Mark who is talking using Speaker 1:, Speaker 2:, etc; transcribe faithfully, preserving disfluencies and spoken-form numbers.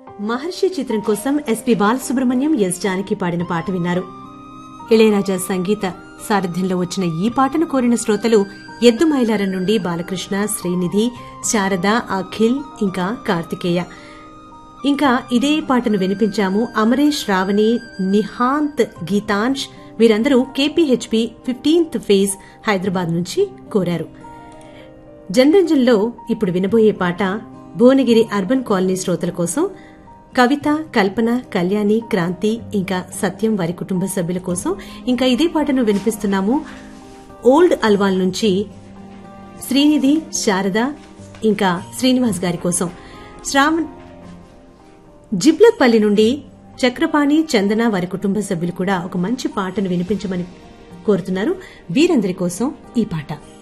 Speaker 1: మహర్షి చిత్రం కోసం SP Balasubrahmanyam yes Janaki పాడిన పాట విన్నారు. ఇళయరాజా సంగీత సారథ్యంలో వచ్చిన ఈ పాటను కోరిన శ్రోతలు ఎద్దు మైలారం నుండి బాలకృష్ణ, శ్రీనిధి, శారద, అఖిల్ ఇంకా కార్తికేయ. ఇంకా ఇదే పాటను వినిపించాము అమరేష్, రావణి, నిహాంత్, గీతాంష్ వీరందరూ కేపీహెచ్పీ ఫిఫ్టీన్త్ ఫేజ్ హైదరాబాద్ నుంచి కోరారు. జనరంజన్లో ఇప్పుడు వినబోయే పాట భువనగిరి అర్బన్ కాలనీ శ్రోతల కోసం. కవిత, కల్పన, కళ్యాణి, క్రాంతి ఇంకా సత్యం వారి కుటుంబ సభ్యుల కోసం. ఇంకా ఇదే పాటను వినిపిస్తున్నాము ఓల్డ్ అల్వాల్ నుంచి శ్రీనిధి, శారద ఇంకా శ్రీనివాస్ గారి కోసం. శ్రావణ్ జిబ్లపల్లి నుండి చక్రపాణి, చందన వారి కుటుంబ సభ్యులు కూడా ఒక మంచి పాటను వినిపించమని కోరుతున్నారు. వీరందరి కోసం ఈ పాట.